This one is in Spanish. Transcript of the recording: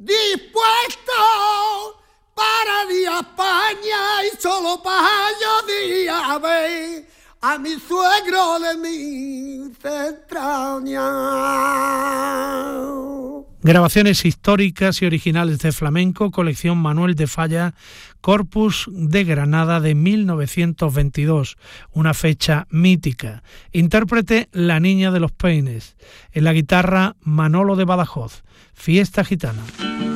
dispuesto para ir a España y solo para yo día ver a mi suegro de mis entrañas. Grabaciones históricas y originales de flamenco, colección Manuel de Falla, Corpus de Granada de 1922, una fecha mítica. Intérprete La Niña de los Peines. En la guitarra Manolo de Badajoz. Fiesta Gitana.